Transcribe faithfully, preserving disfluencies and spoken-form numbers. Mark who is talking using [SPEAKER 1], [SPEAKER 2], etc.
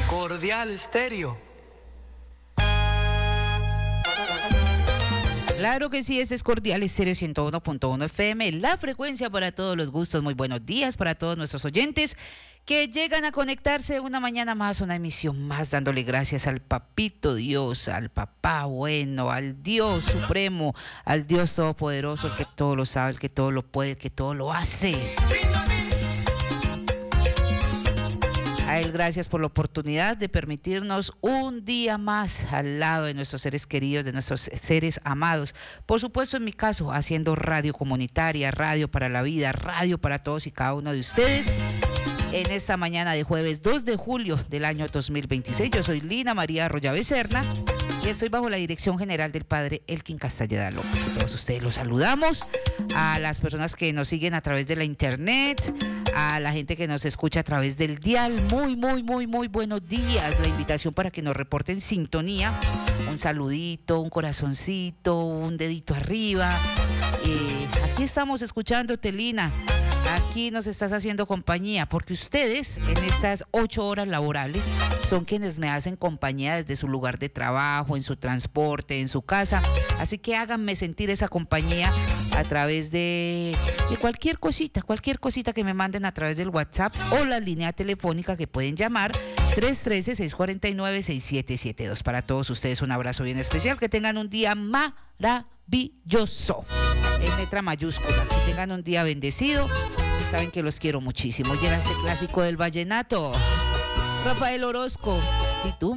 [SPEAKER 1] Cordial Estéreo.
[SPEAKER 2] Claro que sí, este es Cordial Estéreo ciento uno punto uno F M, la frecuencia para todos los gustos. Muy buenos días para todos nuestros oyentes que llegan a conectarse una mañana más, una emisión más, dándole gracias al Papito Dios, al Papá bueno, al Dios Supremo, al Dios Todopoderoso, el que todo lo sabe, el que todo lo puede, el que todo lo hace. A él gracias por la oportunidad de permitirnos un día más al lado de nuestros seres queridos, de nuestros seres amados. Por supuesto, en mi caso, haciendo radio comunitaria, radio para la vida, radio para todos y cada uno de ustedes. En esta mañana de jueves dos de julio del año dos mil veintiséis, yo soy Lina María Arroyo Becerna y estoy bajo la dirección general del padre Elkin Castañeda López. A todos ustedes los saludamos, a las personas que nos siguen a través de la internet, a la gente que nos escucha a través del dial. Muy, muy, muy, muy buenos días. La invitación para que nos reporten sintonía, un saludito, un corazoncito, un dedito arriba. Eh, aquí estamos escuchándote, Lina. Aquí nos estás haciendo compañía, porque ustedes en estas ocho horas laborales son quienes me hacen compañía desde su lugar de trabajo, en su transporte, en su casa. Así que háganme sentir esa compañía a través de, de cualquier cosita, cualquier cosita que me manden a través del WhatsApp o la línea telefónica que pueden llamar tres uno tres, seis cuatro nueve, seis siete siete dos. Para todos ustedes un abrazo bien especial, que tengan un día maravilloso, en letra mayúscula, que tengan un día bendecido. Saben que los quiero muchísimo. Llega este clásico del vallenato, Rafael Orozco, si tú